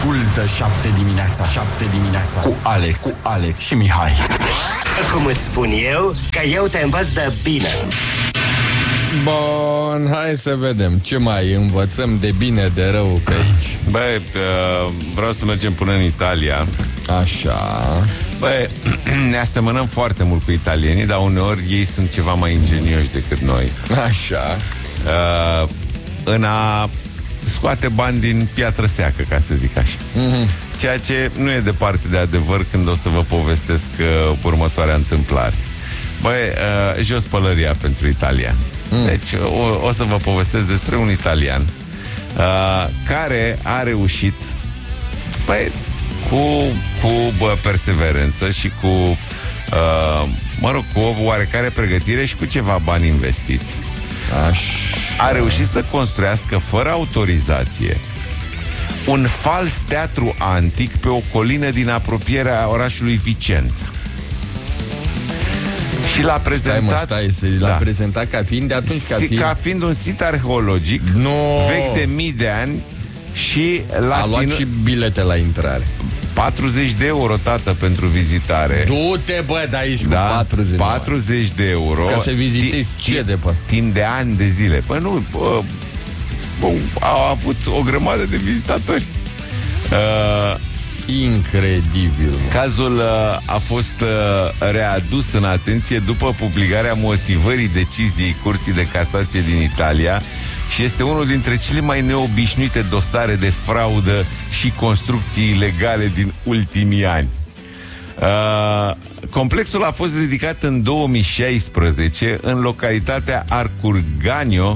Ascultă 7 dimineața. 7 dimineața cu Alex și Mihai. Cum îți spun eu, că eu te învăț de bine. Bun, hai să vedem ce mai învățăm de bine, de rău pe aici. Băi, vreau să mergem până în Italia. Așa. Băi, ne asemănăm foarte mult cu italienii, dar uneori ei sunt ceva mai ingenioși decât noi. Așa. În a scoate bani din piatră seacă, ca să zic așa. Ceea ce nu e departe de adevăr când o să vă povestesc următoarea întâmplare. Băi, jos pălăria pentru italian. Deci o să vă povestesc despre un italian care a reușit, băi, cu perseverență și cu cu o oarecare pregătire și cu ceva bani investiți, a reușit să construiască fără autorizație un fals teatru antic pe o colină din apropierea orașului Vicența. Și l-a prezentat... L-a prezentat ca fiind de atunci, ca fiind un sit arheologic vechi de mii de ani. Și a luat și bilete la intrare. 40 de euro, tată, pentru vizitare. Du-te, bă, de aici cu 40 de euro. Ca să vizitezi timp de ani de zile. Păi nu, au avut o grămadă de vizitatori. Incredibil. Cazul a fost readus în atenție după publicarea motivării deciziei Curții de Casație din Italia și este unul dintre cele mai neobișnuite dosare de fraudă și construcții ilegale din ultimii ani. Complexul a fost ridicat în 2016 în localitatea Arcurganio,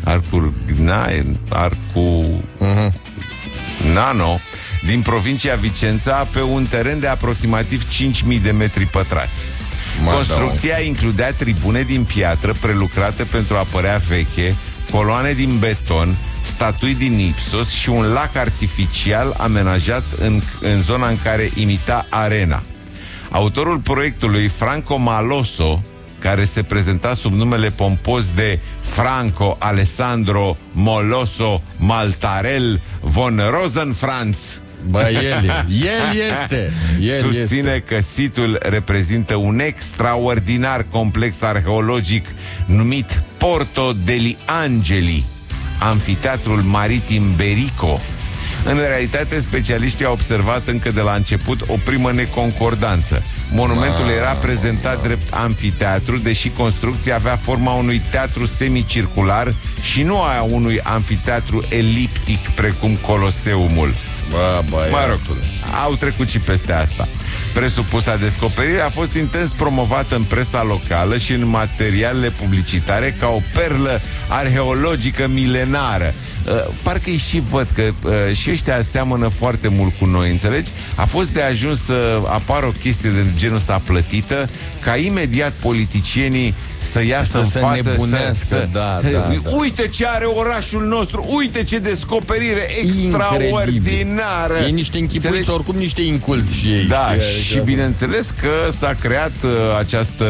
Nano, din provincia Vicența, pe un teren de aproximativ 5.000 de metri pătrați. Construcția includea tribune din piatră prelucrate pentru a părea veche, coloane din beton, statui din Ipsos și un lac artificial amenajat în zona în care imita arena. Autorul proiectului, Franco Maloso, care se prezenta sub numele pompos de Franco Alessandro Moloso Maltarel von Rosenfranz, bă, el este. Susține că situl reprezintă un extraordinar complex arheologic numit Porto degli Angeli, Amfiteatrul Maritim Berico. În realitate, specialiștii au observat încă de la început o primă neconcordanță. Monumentul era prezentat drept amfiteatru, deși construcția avea forma unui teatru semicircular și nu a unui amfiteatru eliptic precum Coloseumul. Mă rog, au trecut și peste asta. Presupusa descoperire a fost intens promovată în presa locală și în materialele publicitare ca o perlă arheologică milenară. Parcă îi și văd că și ăștia seamănă foarte mult cu noi, înțelegi? A fost de ajuns să apară o chestie de genul ăsta plătită, ca imediat politicienii să iasă în față, nebunească, da. Uite ce are orașul nostru, uite ce descoperire extraordinară. E niște închipuiți, oricum niște inculți și ei. Da, și bineînțeles că s-a creat această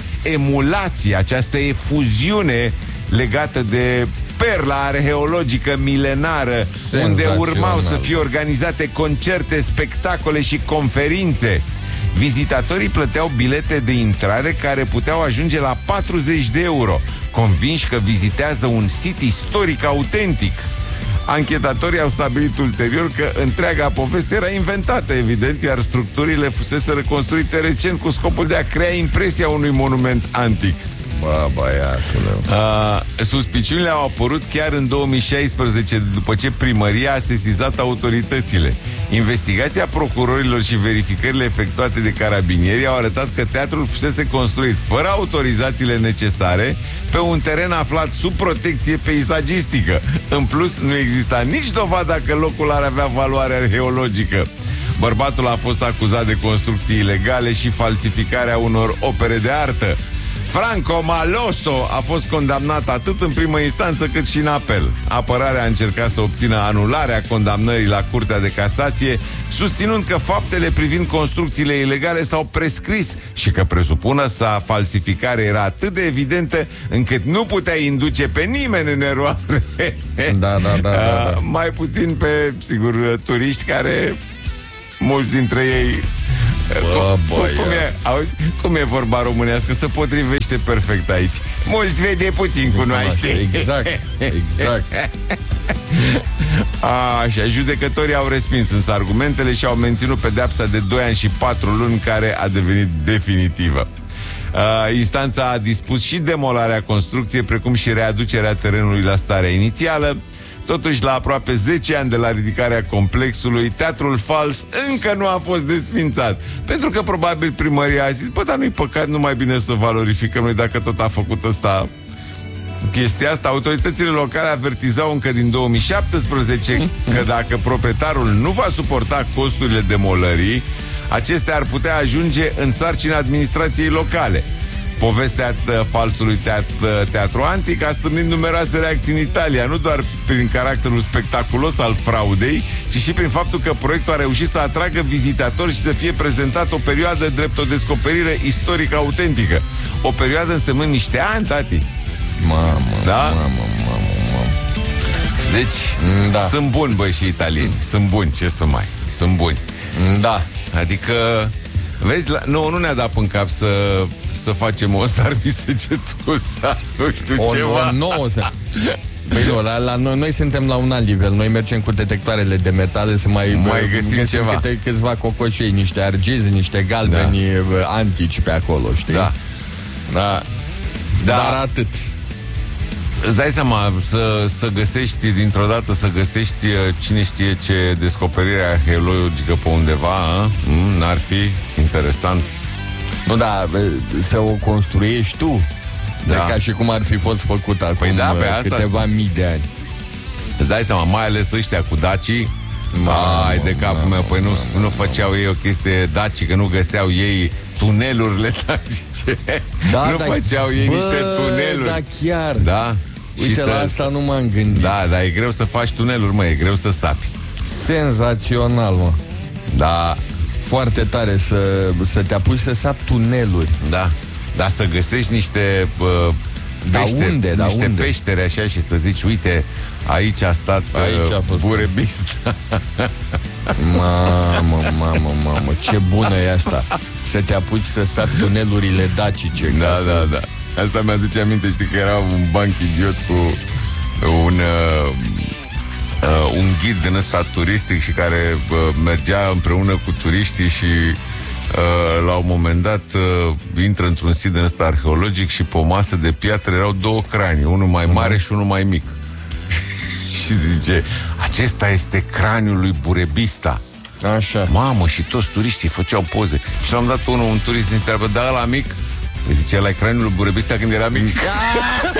emulație, această efuziune legată de perla arheologică milenară, unde urmau să fie organizate concerte, spectacole și conferințe. Vizitatorii plăteau bilete de intrare care puteau ajunge la 40 de euro, convinși că vizitează un sit istoric autentic. Anchetatorii au stabilit ulterior că întreaga poveste era inventată, evident, iar structurile fusese reconstruite recent cu scopul de a crea impresia unui monument antic. Bă, băiatule. Suspiciunile au apărut chiar în 2016, după ce primăria a sesizat autoritățile. Investigația procurorilor și verificările efectuate de carabinieri au arătat că teatrul fusese construit fără autorizațiile necesare pe un teren aflat sub protecție peisagistică. În plus, nu exista nici dovada că locul ar avea valoare arheologică. Bărbatul a fost acuzat de construcții ilegale și falsificarea unor opere de artă. Franco Maloso a fost condamnat atât în primă instanță cât și în apel. Apărarea a încercat să obțină anularea condamnării la Curtea de Casație, susținând că faptele privind construcțiile ilegale s-au prescris și că presupună sa falsificare era atât de evidentă încât nu putea induce pe nimeni în eroare. Da. Mai puțin pe, sigur, turiști care, mulți dintre ei... Cum e vorba românească? Se potrivește perfect aici. Mulți vede, puțin cunoaște. Exact. Așa, judecătorii au respins însă argumentele și au menținut pedeapsa de 2 ani și 4 luni, care a devenit definitivă. Instanța a dispus și demolarea construcției, precum și readucerea terenului la starea inițială. Totuși, la aproape 10 ani de la ridicarea complexului, Teatrul Fals încă nu a fost desfințat. Pentru că probabil primăria a zis: bă, dar nu-i păcat, nu mai bine să valorificăm noi dacă tot a făcut ăsta chestia asta. Autoritățile locale avertizau încă din 2017 că dacă proprietarul nu va suporta costurile demolării, acestea ar putea ajunge în sarcina administrației locale. Povestea falsului teatru antic a stârnit numeroase reacții în Italia, nu doar prin caracterul spectaculos al fraudei, ci și prin faptul că proiectul a reușit să atragă vizitatori și să fie prezentat o perioadă drept o descoperire istorică autentică. O perioadă însemnând niște ani, tati. Mamă. Deci, sunt buni, băi, și italieni. Sunt buni, ce să mai. Sunt buni. Da. Adică, vezi, nu ne-a dat în cap să facem o sarmisegetusa, nu știu ceva. Băi, nu, noi suntem la un alt nivel. Noi mergem cu detectoarele de metale să mai găsim ceva. Câțiva cocoșei, niște argizi, niște galbeni antici pe acolo, știi? Da. Dar atât. Îți dai seama să găsești dintr-o dată, să găsești cine știe ce descoperire arheologică pe undeva, n-ar fi interesant? Nu, da, să o construiești tu. Da. Ca și cum ar fi fost făcut acum câteva mii de ani. Îți dai seama, mai ales ăștia cu dacii. Ai de capul meu. Păi nu făceau ei o chestie dacii, că nu găseau ei tunelurile dacice. Nu făceau ei niște tuneluri. Da, chiar. Da? Uite, și la asta nu m-am gândit. Da, e greu să faci tuneluri, mă, e greu să sapi. Senzațional, mă. Da. Foarte tare să te apuci să sapi tuneluri. Da. Dar să găsești niște niște peștere așa și să zici: uite, aici a stat Burebista. Mamă, ce bună e asta. Să te apuci să sapi tunelurile dacice. Da. Asta mi-aduce aminte, știi, că era un banc idiot cu un ghid din ăsta turistic și care mergea împreună cu turiștii și la un moment dat intră într-un sit din ăsta arheologic și pe o masă de piatră erau 2 cranii, unul mai mare și unul mai mic. Și zice: acesta este craniul lui Burebista. Așa. Mamă, și toți turiștii făceau poze. Și l-am dat un turist din întreabă: da, ăla mic? Păi zice: ăla e craniul lui Burebista când era mic.